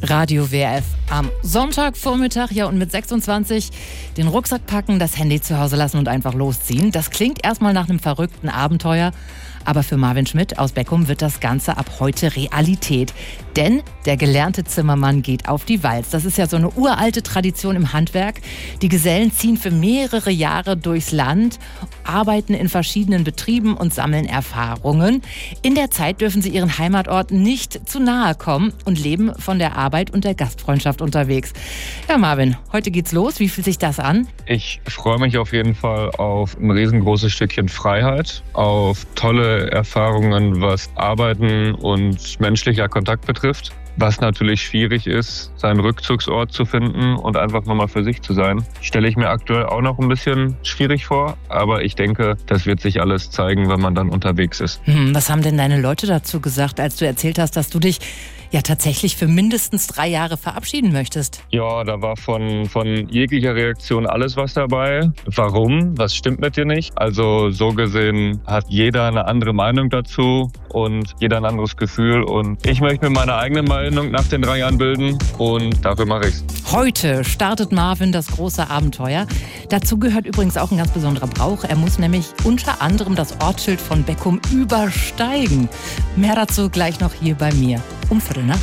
Radio WRF am Sonntagvormittag, ja, und mit 26 den Rucksack packen, das Handy zu Hause lassen und einfach losziehen. Das klingt erstmal nach einem verrückten Abenteuer, aber für Marvin Schmidt aus Beckum wird das Ganze ab heute Realität. Denn der gelernte Zimmermann geht auf die Walz. Das ist ja so eine uralte Tradition im Handwerk. Die Gesellen ziehen für mehrere Jahre durchs Land, arbeiten in verschiedenen Betrieben und sammeln Erfahrungen. In der Zeit dürfen sie ihren Heimatort nicht zu nahe kommen und leben von der Arbeit und der Gastfreundschaft unterwegs. Ja, Marvin, heute geht's los. Wie fühlt sich das an? Ich freue mich auf jeden Fall auf ein riesengroßes Stückchen Freiheit, auf tolle Erfahrungen, was Arbeiten und menschlicher Kontakt betrifft. Was natürlich schwierig ist, seinen Rückzugsort zu finden und einfach nochmal für sich zu sein, stelle ich mir aktuell auch noch ein bisschen schwierig vor. Aber ich denke, das wird sich alles zeigen, wenn man dann unterwegs ist. Was haben denn deine Leute dazu gesagt, als du erzählt hast, dass du dich ja tatsächlich für mindestens 3 Jahre verabschieden möchtest? Ja, da war von jeglicher Reaktion alles was dabei. Warum? Was stimmt mit dir nicht? Also so gesehen hat jeder eine andere Meinung dazu und jeder ein anderes Gefühl. Und ich möchte mir meine eigene Meinung nach den 3 Jahren bilden und dafür mache ich's. Heute startet Marvin das große Abenteuer. Dazu gehört übrigens auch ein ganz besonderer Brauch. Er muss nämlich unter anderem das Ortsschild von Beckum übersteigen. Mehr dazu gleich noch hier bei mir um 7:45.